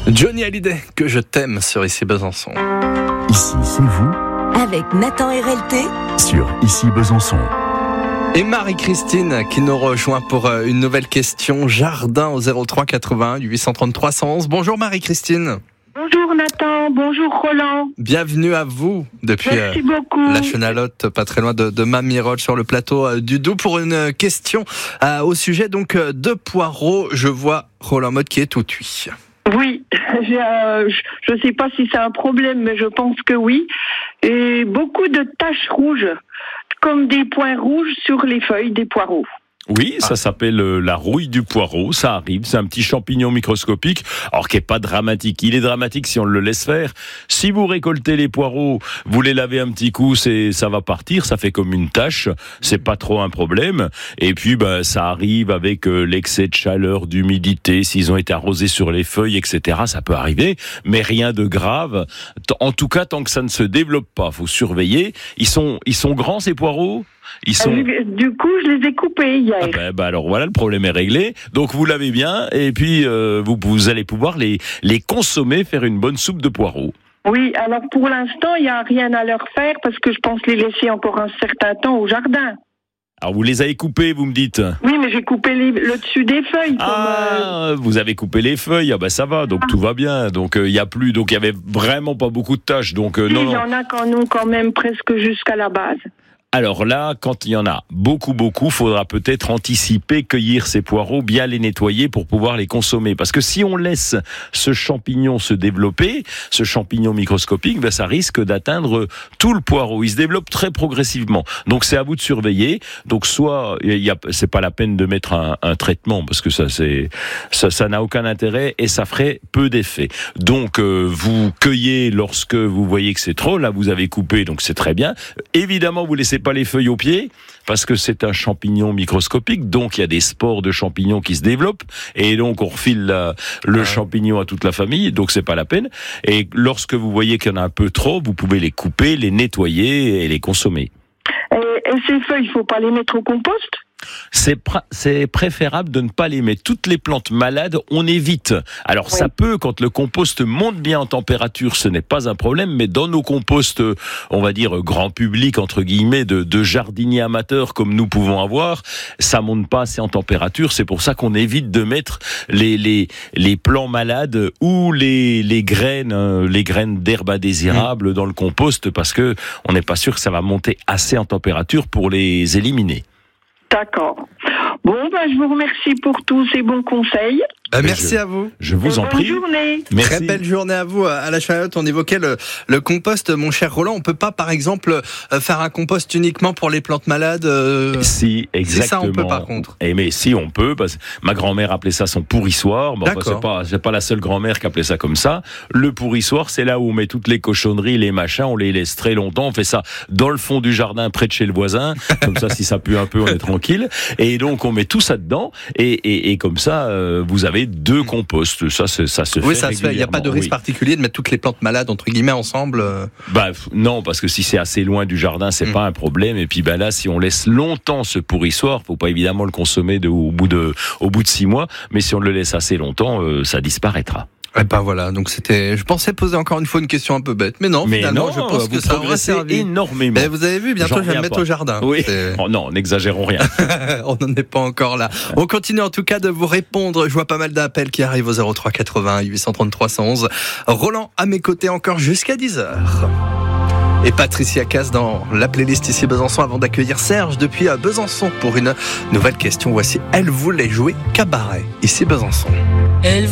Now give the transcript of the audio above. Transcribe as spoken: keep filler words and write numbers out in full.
Johnny Hallyday, que je t'aime sur Ici Besançon. Ici, c'est vous Avec Nathan R L T sur Ici Besançon. Et Marie-Christine qui nous rejoint pour une nouvelle question. Jardin au zéro trois quatre-vingt-un huit cent trente-trois cent onze. Bonjour Marie-Christine. Bonjour Nathan, bonjour Roland. Bienvenue à vous depuis Merci euh, beaucoup. la Chenalotte, pas très loin de, de Mamirol sur le plateau euh, du Doubs pour une question euh, au sujet donc euh, de poireaux. Je vois Roland Mode qui est tout oui. Oui, euh, je ne sais pas si c'est un problème, mais je pense que oui. Et beaucoup de taches rouges, comme des points rouges sur les feuilles des poireaux. Oui, ça s'appelle la rouille du poireau, ça arrive, c'est un petit champignon microscopique, alors qui est pas dramatique. Il est dramatique si on le laisse faire. Si vous récoltez les poireaux, vous les lavez un petit coup, c'est ça va partir, ça fait comme une tache, c'est pas trop un problème. Et puis ben ça arrive avec euh, l'excès de chaleur, d'humidité, s'ils ont été arrosés sur les feuilles, et cetera. Ça peut arriver, mais rien de grave. En tout cas, tant que ça ne se développe pas, faut surveiller. Ils sont ils sont grands ces poireaux. Ils sont... Du coup, je les ai coupés hier. Ah ben, ben alors voilà, le problème est réglé. Donc vous lavez bien et puis euh, vous, vous allez pouvoir les, les consommer, faire une bonne soupe de poireaux. Oui, alors pour l'instant, il n'y a rien à leur faire parce que je pense les laisser encore un certain temps au jardin. Alors vous les avez coupés, vous me dites? Oui, mais j'ai coupé les, le dessus des feuilles. Ah, comme, euh... vous avez coupé les feuilles, ah ben ça va, donc ah. tout va bien. Donc il euh, y a plus, donc il y avait vraiment pas beaucoup de tâches. Donc euh, si, non, il y en a quand même, quand même presque jusqu'à la base. Alors là, quand il y en a beaucoup, beaucoup, faudra peut-être anticiper, cueillir ces poireaux, bien les nettoyer pour pouvoir les consommer. Parce que si on laisse ce champignon se développer, ce champignon microscopique, ben ça risque d'atteindre tout le poireau. Il se développe très progressivement. Donc c'est à vous de surveiller. Donc soit, il y a, c'est pas la peine de mettre un, un traitement parce que ça, c'est, ça, ça n'a aucun intérêt et ça ferait peu d'effet. Donc euh, vous cueillez lorsque vous voyez que c'est trop. Là, vous avez coupé, donc c'est très bien. Évidemment, vous laissez pas les feuilles aux pieds parce que c'est un champignon microscopique, donc il y a des spores de champignons qui se développent et donc on refile la, le ah. champignon à toute la famille, donc c'est pas la peine. Et lorsque vous voyez qu'il y en a un peu trop, vous pouvez les couper, les nettoyer et les consommer. Et, et ces feuilles, il faut pas les mettre au compost ? C'est, pr- c'est préférable de ne pas les mettre. Toutes les plantes malades, on évite. Alors oui. Ça peut, quand le compost monte bien en température, ce n'est pas un problème, mais dans nos composts, on va dire grand public, entre guillemets, de, de jardiniers amateurs comme nous pouvons avoir, ça monte pas assez en température. C'est pour ça qu'on évite de mettre les, les, les plants malades ou les, les graines, euh, les graines d'herbe indésirable mmh. dans le compost parce que on n'est pas sûr que ça va monter assez en température pour les éliminer. D'accord. Bon, ben, je vous remercie pour tous ces bons conseils. Bah, merci je, à vous. Je vous Et en bonne prie. Journée. Merci. Très belle journée à vous à la Chenalotte. On évoquait le, le compost, mon cher Roland. On peut pas, par exemple, faire un compost uniquement pour les plantes malades. Euh... Si, exactement. C'est ça, on peut par contre. Et mais si, on peut. Parce que ma grand-mère appelait ça son pourrissoir. Bon, enfin, c'est pas, c'est pas la seule grand-mère qui appelait ça comme ça. Le pourrissoir, c'est là où on met toutes les cochonneries, les machins. On les laisse très longtemps. On fait ça dans le fond du jardin, près de chez le voisin. Comme ça, si ça pue un peu, on est tranquille. Et donc, on met tout ça dedans. Et, et, et comme ça, euh, vous avez deux composts. Ça, ça se oui, fait ça se fait. Il n'y a pas de risque oui. particulier de mettre toutes les plantes malades entre guillemets ensemble. Bah non, parce que si c'est assez loin du jardin, c'est mmh. pas un problème. Et puis bah là, si on laisse longtemps ce pourrissoir, faut pas évidemment le consommer de, au bout de au bout de six mois. Mais si on le laisse assez longtemps, euh, ça disparaîtra. Et ben voilà, donc c'était. Je pensais poser encore une fois une question un peu bête, mais non. Mais finalement, non, je pense que ça aura servi énormément. Mais vous avez vu, bientôt je vais me mettre pas. au jardin. Oui. Oh non, n'exagérons rien. On n'en est pas encore là. On continue en tout cas de vous répondre. Je vois pas mal d'appels qui arrivent au zéro trois quatre-vingt-un huit cent trente-trois cent onze. Roland à mes côtés encore jusqu'à dix heures. Et Patricia Cass dans la playlist Ici Besançon avant d'accueillir Serge depuis à Besançon pour une nouvelle question. Voici Elle voulait jouer cabaret. Ici Besançon. Elle